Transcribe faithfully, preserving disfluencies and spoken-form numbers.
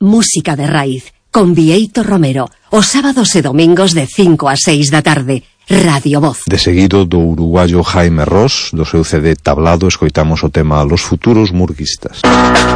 Música de raíz, con Bieito Romero, os sábados e domingos de cinco a seis da tarde. Radio Voz. De seguido do uruguayo Jaime Ross, do seu C D Tablado, escoitamos o tema Los futuros murguistas.